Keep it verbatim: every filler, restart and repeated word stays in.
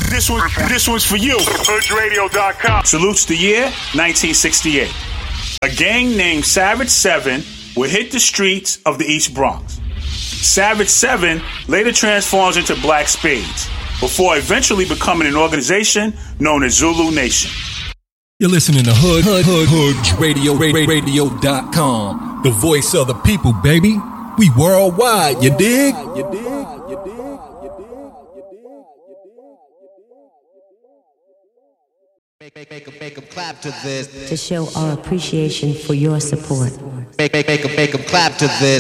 This one, this one's for you. Hood Radio dot com. Salutes the year nineteen sixty-eight. A gang named Savage Seven would hit the streets of the East Bronx. Savage Seven later transforms into Black Spades, before eventually becoming an organization known as Zulu Nation. You're listening to Hood, Hood, Hood, Hood Radio, Radio dot com. The voice of the people, baby. We worldwide, you dig? You dig? You dig? Make, make, make, 'em, make 'em clap to this. To show our appreciation for your support. Make, make, make 'em, make 'em clap to this.